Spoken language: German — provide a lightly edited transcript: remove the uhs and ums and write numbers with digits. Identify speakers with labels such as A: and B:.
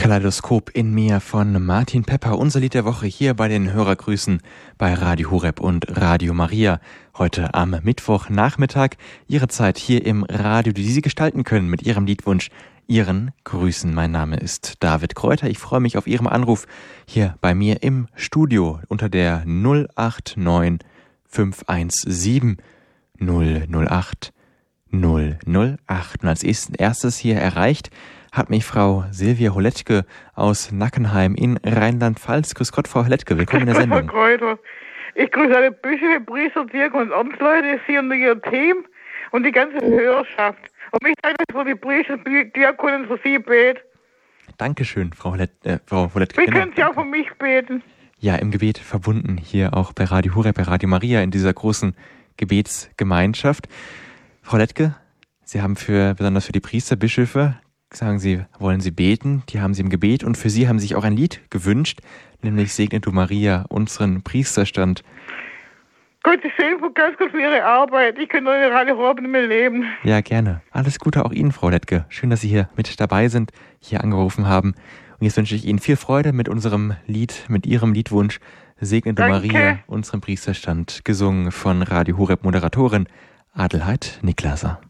A: Kaleidoskop in mir von Martin Pepper, unser Lied der Woche hier bei den Hörergrüßen bei Radio Horeb und Radio Maria. Heute am Mittwochnachmittag, Ihre Zeit hier im Radio, die Sie gestalten können mit Ihrem Liedwunsch, Ihren Grüßen. Mein Name ist David Kräuter. Ich freue mich auf Ihren Anruf hier bei mir im Studio unter der 089 517 008 008. Und als erstes hier erreicht hat mich Frau Silvia Holetke aus Nackenheim in Rheinland-Pfalz. Grüß Gott, Frau Holetke, willkommen in der Sendung.
B: Kräuter. Ich grüße alle Bischöfe, Priester, Diaken und Ordensleute, Sie und Ihr Team und die ganze Hörerschaft. Und mich danke für die Priester, Diakonen, für Sie beten.
A: Dankeschön, Frau Holetke.
B: Wie können Sie auch für mich beten?
A: Ja, im Gebet verbunden, hier auch bei Radio Horeb, bei Radio Maria, in dieser großen Gebetsgemeinschaft. Frau Holetke, Sie haben besonders für die Priester, Bischöfe, sagen Sie, wollen Sie beten, die haben Sie im Gebet und für Sie haben Sie sich auch ein Lied gewünscht, nämlich Segne du Maria, unseren Priesterstand.
B: Gott, ich segne ganz gut für Ihre Arbeit. Ich könnte ohne Radio Horeb nicht mehr leben.
A: Ja, gerne. Alles Gute auch Ihnen, Frau Holetke. Schön, dass Sie hier mit dabei sind, hier angerufen haben. Und jetzt wünsche ich Ihnen viel Freude mit unserem Lied, mit Ihrem Liedwunsch Segne du Maria, unseren Priesterstand, gesungen von Radio Horeb Moderatorin Adelheid Niklaser.